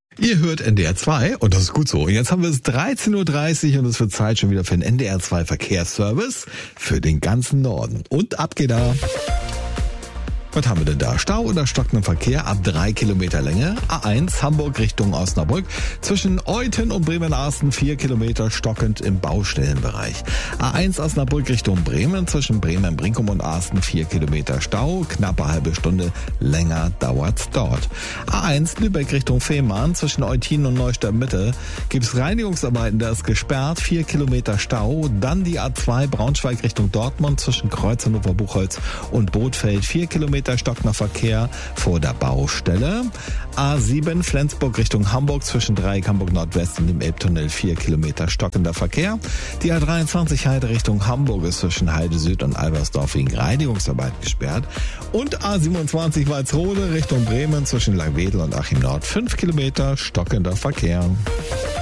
Ihr hört NDR 2 und das ist gut so. Und jetzt haben wir es 13.30 Uhr und es wird Zeit schon wieder für den NDR 2 Verkehrsservice für den ganzen Norden. Und ab geht er. Was haben wir denn da? Stau oder stockenden Verkehr ab 3 Kilometer Länge. A1 Hamburg Richtung Osnabrück. Zwischen Euthen und Bremen-Arsten 4 Kilometer stockend im Baustellenbereich. A1 Osnabrück Richtung Bremen. Zwischen Bremen-Brinkum und Arsten 4 Kilometer Stau. Knappe halbe Stunde länger dauert's dort. A1 Lübeck Richtung Fehmarn. Zwischen Eutin und Neustadt Mitte gibt's Reinigungsarbeiten. Da ist gesperrt. 4 Kilometer Stau. Dann die A2 Braunschweig Richtung Dortmund. Zwischen Kreuz Hannover Buchholz und Bothfeld 4 Kilometer stockender Verkehr vor der Baustelle. A7 Flensburg Richtung Hamburg zwischen Dreieck Hamburg Nordwest und dem Elbtunnel 4 Kilometer stockender Verkehr. Die A23 Heide Richtung Hamburg ist zwischen Heide Süd und Albersdorf wegen Reinigungsarbeit gesperrt. Und A27 Walsrode Richtung Bremen zwischen Langwedel und Achim Nord 5 Kilometer stockender Verkehr.